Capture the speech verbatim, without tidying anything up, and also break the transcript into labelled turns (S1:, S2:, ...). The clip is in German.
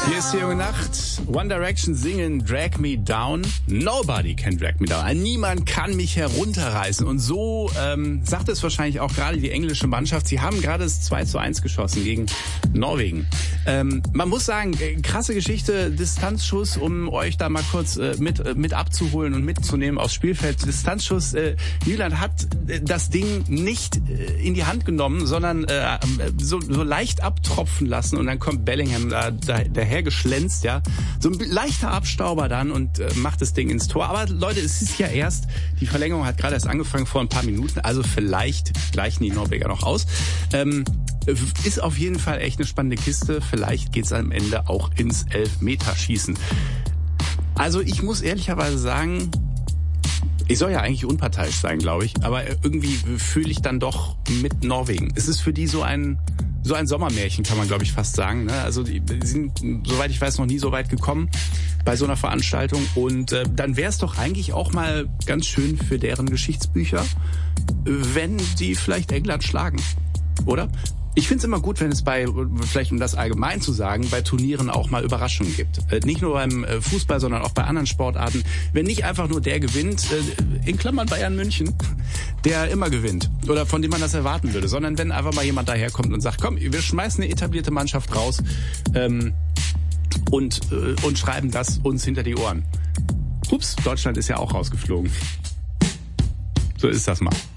S1: Hier ist die junge Nacht. One Direction singen Drag Me Down. Nobody can drag me down. Niemand kann mich herunterreißen. Und so ähm, sagt es wahrscheinlich auch gerade die englische Mannschaft. Sie haben gerade das zwei zu eins geschossen gegen Norwegen. Ähm, man muss sagen, äh, krasse Geschichte, Distanzschuss, um euch da mal kurz äh, mit äh, mit abzuholen und mitzunehmen aufs Spielfeld. Distanzschuss, äh, Nyland hat äh, das Ding nicht äh, in die Hand genommen, sondern äh, so, so leicht abtropfen lassen und dann kommt Bellingham da, da daher geschlänzt, ja. So ein leichter Abstauber dann und äh, macht das Ding ins Tor. Aber Leute, es ist ja erst, die Verlängerung hat gerade erst angefangen vor ein paar Minuten, also vielleicht gleichen die Norweger noch aus. Ähm, ist auf jeden Fall echt eine spannende Kiste. Vielleicht geht's am Ende auch ins Elfmeterschießen. Also ich muss ehrlicherweise sagen, ich soll ja eigentlich unparteiisch sein, glaube ich, aber irgendwie fühle ich dann doch mit Norwegen. Es ist für die so ein so ein Sommermärchen, kann man glaube ich fast sagen. Ne? Also die sind, soweit ich weiß, noch nie so weit gekommen bei so einer Veranstaltung. Und äh, dann wäre es doch eigentlich auch mal ganz schön für deren Geschichtsbücher, wenn die vielleicht England schlagen, oder? Ich finde es immer gut, wenn es bei, vielleicht um das allgemein zu sagen, bei Turnieren auch mal Überraschungen gibt. Äh, nicht nur beim äh, Fußball, sondern auch bei anderen Sportarten. Wenn nicht einfach nur der gewinnt, äh, in Klammern Bayern München, der immer gewinnt oder von dem man das erwarten würde, sondern wenn einfach mal jemand daherkommt und sagt, komm, wir schmeißen eine etablierte Mannschaft raus ähm, und, äh, und schreiben das uns hinter die Ohren. Ups, Deutschland ist ja auch rausgeflogen. So ist das mal.